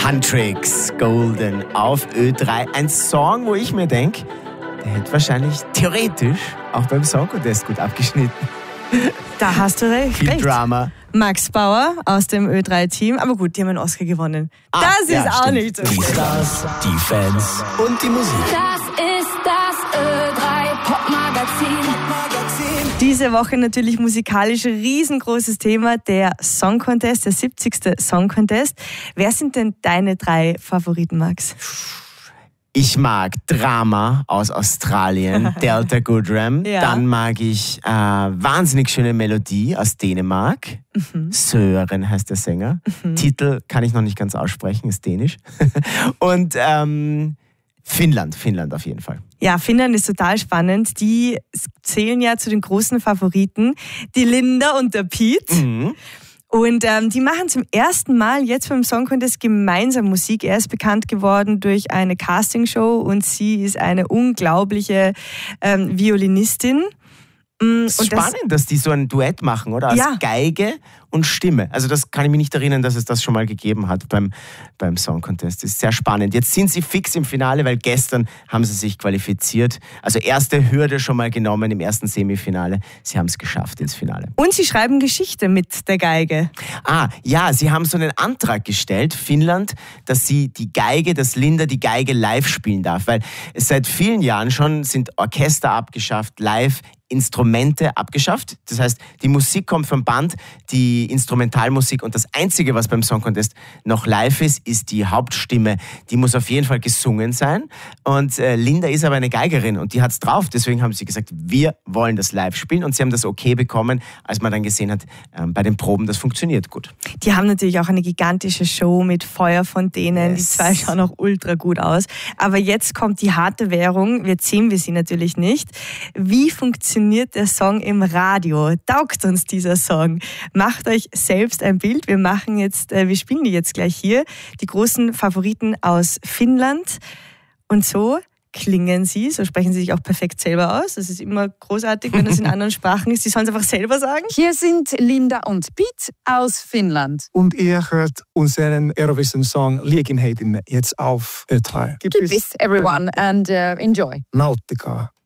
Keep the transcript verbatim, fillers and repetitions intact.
Huntrix, Golden auf Ö drei. Ein Song, wo ich mir denke, der hätte wahrscheinlich theoretisch auch beim Song Contest gut abgeschnitten. Da hast du recht. Viel Drama. Max Bauer aus dem Ö drei Team. Aber gut, die haben einen Oscar gewonnen. Ah, das ja, ist auch stimmt. nicht so Die schlimm. Stars, die Fans und die Musik. Das ist das Ö drei Popmagazin. Diese Woche natürlich musikalisch riesengroßes Thema, der Song Contest, der siebzigste Song Contest. Wer sind denn deine drei Favoriten, Max? Ich mag Drama aus Australien, Delta Goodrem. Ja. Dann mag ich äh, wahnsinnig schöne Melodie aus Dänemark. Mhm. Sören heißt der Sänger. Mhm. Titel kann ich noch nicht ganz aussprechen, ist dänisch. Und ähm, Finnland, Finnland auf jeden Fall. Ja, Finnland ist total spannend. Die zählen ja zu den großen Favoriten. Die Linda und der Pete. Mhm. Und ähm, die machen zum ersten Mal jetzt beim Song Contest gemeinsam Musik. Er ist bekannt geworden durch eine Castingshow und sie ist eine unglaubliche ähm, Violinistin. Und das ist spannend, das, dass die so ein Duett machen, oder? Als ja. Geige und Stimme. Also das kann ich mich nicht erinnern, dass es das schon mal gegeben hat beim, beim Song Contest. Das ist sehr spannend. Jetzt sind sie fix im Finale, weil gestern haben sie sich qualifiziert. Also erste Hürde schon mal genommen im ersten Semifinale. Sie haben es geschafft ins Finale. Und sie schreiben Geschichte mit der Geige. Ah, ja, sie haben so einen Antrag gestellt, Finnland, dass sie die Geige, dass Linda die Geige live spielen darf. Weil es seit vielen Jahren schon sind Orchester abgeschafft, live Instrumente abgeschafft. Das heißt, die Musik kommt vom Band, die Instrumentalmusik, und das Einzige, was beim Song Contest noch live ist, ist die Hauptstimme. Die muss auf jeden Fall gesungen sein. Und äh, Linda ist aber eine Geigerin und die hat's drauf. Deswegen haben sie gesagt, wir wollen das live spielen, und sie haben das okay bekommen, als man dann gesehen hat, ähm, bei den Proben, das funktioniert gut. Die haben natürlich auch eine gigantische Show mit Feuerfontänen. Yes. Die zwei schauen auch ultra gut aus. Aber jetzt kommt die harte Währung. Jetzt sehen wir sie natürlich nicht. Wie funktioniert der Song im Radio? Taugt uns dieser Song? Macht euch selbst ein Bild. Wir machen jetzt, äh, wir spielen die jetzt gleich hier. Die großen Favoriten aus Finnland. Und so klingen sie, so sprechen sie sich auch perfekt selber aus. Das ist immer großartig, wenn das in anderen Sprachen ist. Die sollen es einfach selber sagen. Hier sind Linda und Pete aus Finnland. Und ihr hört unseren Eurovision-Song Liegenheiten jetzt auf Ö drei. Keep this everyone and uh, enjoy. Nauttikaa.